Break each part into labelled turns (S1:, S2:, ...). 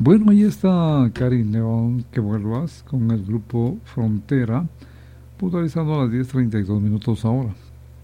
S1: Bueno, ahí está Cari León, que vuelvas con el grupo Frontera, puntualizando a las 10:32 ahora.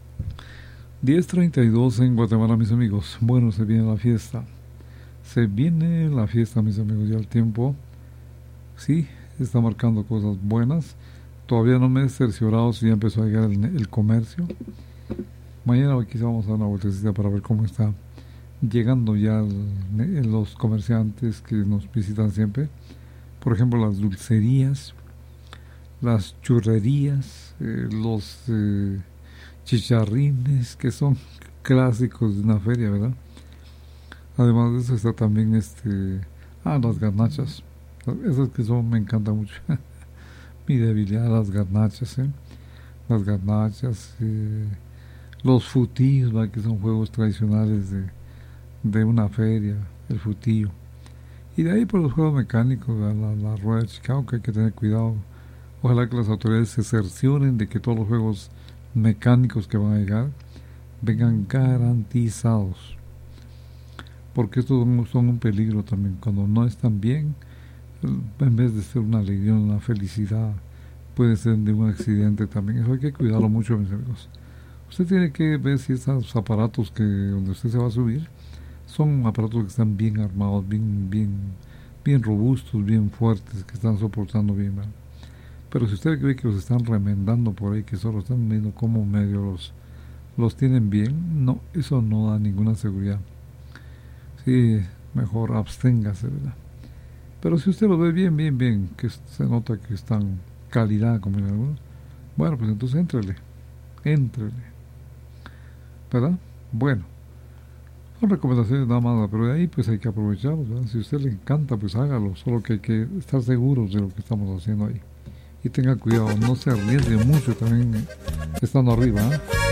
S1: 10:32 en Guatemala, mis amigos. Bueno, se viene la fiesta. Se viene la fiesta, mis amigos, ya el tiempo. Sí, está marcando cosas buenas. Todavía no me he cerciorado si ya empezó a llegar el comercio. Mañana quizá vamos a dar una vueltecita para ver cómo está llegando ya los comerciantes que nos visitan siempre. Por ejemplo, las dulcerías, las churrerías, los chicharrines, que son clásicos de una feria, ¿verdad? Además de eso está también las garnachas. Esas que son, me encantan mucho. Mi debilidad, las garnachas, ¿eh? Las garnachas, los futillos, ¿verdad? Que son juegos tradicionales de una feria, el futillo. Y de ahí por los juegos mecánicos, la rueda de Chicago, que hay que tener cuidado. Ojalá que las autoridades se cercioren de que todos los juegos mecánicos que van a llegar vengan garantizados. Porque estos son un peligro también. Cuando no están bien, en vez de ser una alegría, una felicidad, puede ser de un accidente también. Eso hay que cuidarlo mucho, mis amigos. Usted tiene que ver si esos aparatos donde usted se va a subir son aparatos que están bien armados, bien robustos, bien fuertes, que están soportando bien, ¿verdad? Pero si usted ve que los están remendando por ahí, que solo están viendo cómo medio los tienen bien, no, eso no da ninguna seguridad. Sí, mejor absténgase, ¿verdad? Pero si usted lo ve bien, que se nota que están calidad, como en algunos, bueno, pues entonces éntrele, ¿verdad? Bueno, son recomendaciones nada más, pero de ahí pues hay que aprovecharlos, ¿verdad? Si a usted le encanta, pues hágalo, solo que hay que estar seguros de lo que estamos haciendo ahí. Y tenga cuidado, no se arriesgue mucho también estando arriba, ¿eh?